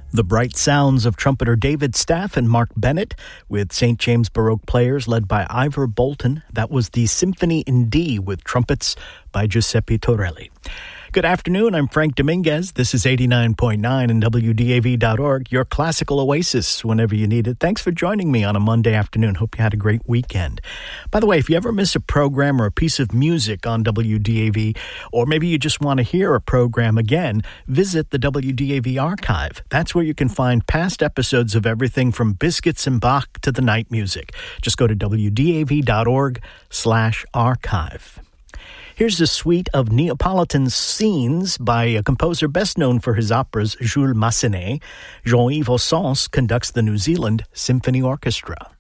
The bright sounds of trumpeter David Staff and Mark Bennett with St. James Baroque players led by Ivor Bolton. That was the Symphony in D with trumpets by Giuseppe Torelli. Good afternoon, I'm Frank Dominguez. This is 89.9 and WDAV.org, your classical oasis whenever you need it. Thanks for joining me on a Monday afternoon. Hope you had a great weekend. By the way, if you ever miss a program or a piece of music on WDAV, or maybe you just want to hear a program again, visit the WDAV archive. That's where you can find past episodes of everything from Biscuits and Bach to the night music. Just go to WDAV.org/archive. Here's a suite of Neapolitan scenes by a composer best known for his operas, Jules Massenet. Jean-Yves Ossens conducts the New Zealand Symphony Orchestra.